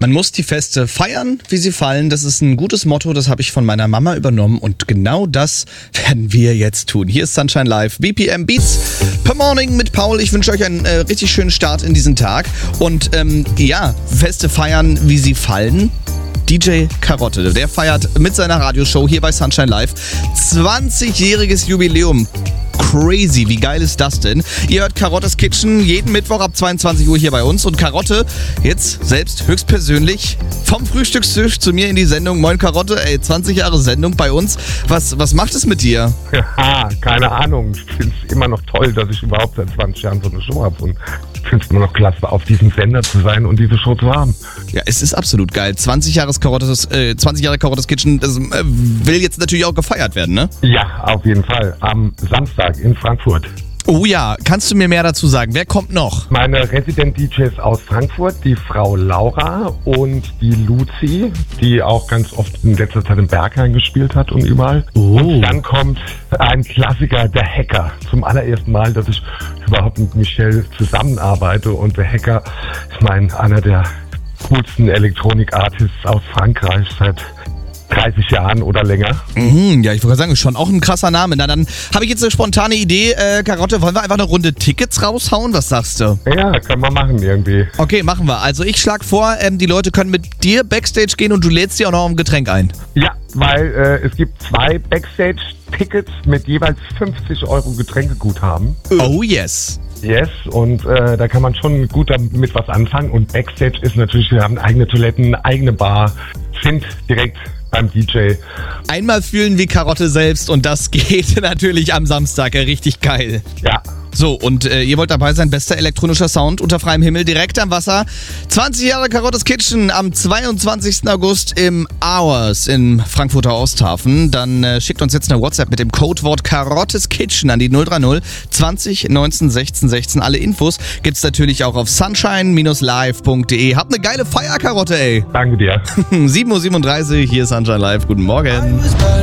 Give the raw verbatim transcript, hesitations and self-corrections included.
Man muss die Feste feiern, wie sie fallen. Das ist ein gutes Motto, das habe ich von meiner Mama übernommen und genau das werden wir jetzt tun. Hier ist Sunshine Live, B P M Beats per Morning mit Paul. Ich wünsche euch einen äh, richtig schönen Start in diesen Tag und ähm, ja, Feste feiern, wie sie fallen. D J Karotte, der feiert mit seiner Radioshow hier bei Sunshine Live zwanzigjähriges Jubiläum. Crazy, wie geil ist das denn? Ihr hört Karottes Kitchen jeden Mittwoch ab zweiundzwanzig Uhr hier bei uns und Karotte jetzt selbst höchstpersönlich vom Frühstückstisch zu mir in die Sendung. Moin Karotte, ey, zwanzig Jahre Sendung bei uns. Was, was macht es mit dir? Ja, keine Ahnung. Ich finde es immer noch toll, dass ich überhaupt seit zwanzig Jahren so eine Show habe und ich finde es immer noch klasse, auf diesem Sender zu sein und diese Show zu haben. Ja, es ist absolut geil. zwanzig Jahre Karottes, äh, zwanzig Jahre Karottes Kitchen, das äh, will jetzt natürlich auch gefeiert werden, ne? Ja, auf jeden Fall. Am Samstag in Frankfurt. Oh ja, kannst du mir mehr dazu sagen? Wer kommt noch? Meine Resident-D Js aus Frankfurt, die Frau Laura und die Luzi, die auch ganz oft in letzter Zeit im Berghain gespielt hat und überall. Oh. Und dann kommt ein Klassiker, der Hacker. Zum allerersten Mal, dass ich überhaupt mit Michelle zusammenarbeite. Und der Hacker, ich meine, einer der coolsten Elektronik-Artists aus Frankreich seit dreißig Jahren oder länger. Mhm, ja, ich wollte sagen, schon auch ein krasser Name. Na, dann habe ich jetzt eine spontane Idee. Äh, Karotte, wollen wir einfach eine Runde Tickets raushauen? Was sagst du? Ja, können wir machen irgendwie. Okay, machen wir. Also ich schlage vor, ähm, die Leute können mit dir Backstage gehen und du lädst dir auch noch ein Getränk ein. Ja, weil äh, es gibt zwei Backstage-Tickets mit jeweils fünfzig Euro Getränkeguthaben. Oh yes. Yes, und äh, da kann man schon gut damit was anfangen. Und Backstage ist natürlich, wir haben eigene Toiletten, eigene Bar, sind direkt beim D J. Einmal fühlen wie Karotte selbst und das geht natürlich am Samstag. Richtig geil. Ja. So, und äh, ihr wollt dabei sein, bester elektronischer Sound unter freiem Himmel, direkt am Wasser. zwanzig Jahre Karottes Kitchen am zweiundzwanzigsten August im Hours in Frankfurter Osthafen. Dann äh, schickt uns jetzt eine WhatsApp mit dem Codewort Karottes Kitchen an die null drei null zwanzig neunzehn sechzehn sechzehn. Alle Infos gibt's natürlich auch auf sunshine live punkt de. Habt eine geile Feier, Karotte, ey. Danke dir. sieben Uhr siebenunddreißig, hier ist Sunshine Live. Guten Morgen.